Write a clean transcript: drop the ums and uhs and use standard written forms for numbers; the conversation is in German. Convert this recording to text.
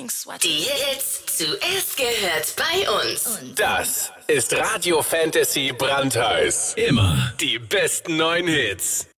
fucking sweater. Die Hits zuerst gehört bei uns. Das ist Radio Fantasy Brandheiß. Immer die besten neuen Hits.